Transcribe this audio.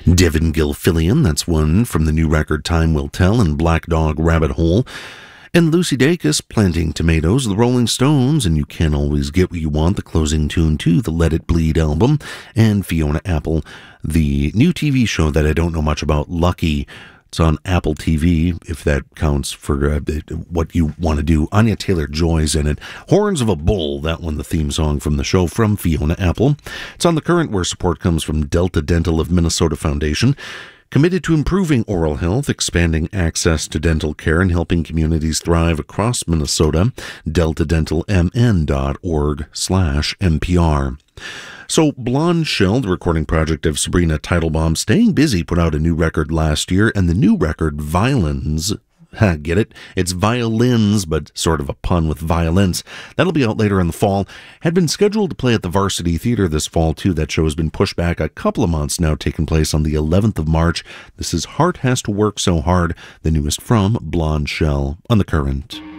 Devin Gilfillian, that's one from the new record Time Will Tell, and Black Dog Rabbit Hole. And Lucy Dacus, Planting Tomatoes, the Rolling Stones, and You Can't Always Get What You Want, the closing tune to the Let It Bleed album. And Fiona Apple, the new TV show that I don't know much about, Lucky. It's on Apple TV, if that counts for what you want to do. Anya Taylor-Joy's in it. Horns of a Bull, that one, the theme song from the show, from Fiona Apple. It's on The Current, where support comes from Delta Dental of Minnesota Foundation, committed to improving oral health, expanding access to dental care, and helping communities thrive across Minnesota. DeltaDentalMN.org/NPR. So Blonde Shell, the recording project of Sabrina Teitelbaum, staying busy, put out a new record last year, and the new record, Violins, get it? It's violins, but sort of a pun with violence. That'll be out later in the fall. Had been scheduled to play at the Varsity Theater this fall, too. That show has been pushed back a couple of months now, taking place on the 11th of March. This is Heart Has to Work So Hard, the newest from Blonde Shell on The Current.